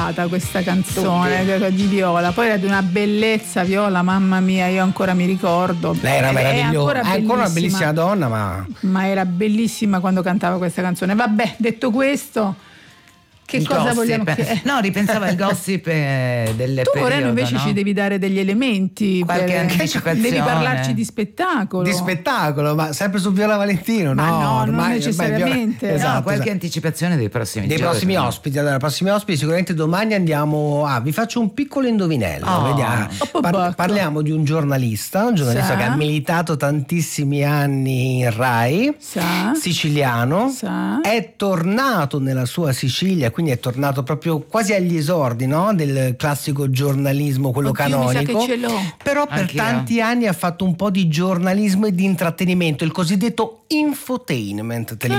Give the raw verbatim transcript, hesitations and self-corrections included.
ballata questa canzone Tutti. di Viola, poi era di una bellezza. Viola, mamma mia, io ancora mi ricordo. Lei era meravigliosa, ancora, è ancora una bellissima donna, ma... ma era bellissima quando cantava questa canzone. Vabbè, detto questo, che il cosa gossip. vogliamo chiedere? No, ripensava il gossip eh, del tu periodo. Moreno invece no? ci devi dare degli elementi, qualche per... anticipazione. devi parlarci di spettacolo. Di spettacolo, ma sempre su Viola Valentino, ma no? no, ormai, non necessariamente. Viola... esatto, no, qualche esatto. anticipazione dei prossimi dei giorni. prossimi ospiti. Allora, prossimi ospiti sicuramente domani andiamo ah, vi faccio un piccolo indovinello. Oh. Vediamo. Par- parliamo di un giornalista, un giornalista Sa. che ha militato tantissimi anni in Rai, Sa. siciliano, Sa. è tornato nella sua Sicilia, quindi è tornato proprio quasi agli esordi, no? Del classico giornalismo, quello Oddio, canonico. mi sa che ce l'ho. Però per Anch'io. tanti anni ha fatto un po' di giornalismo e di intrattenimento, il cosiddetto infotainment televisivo.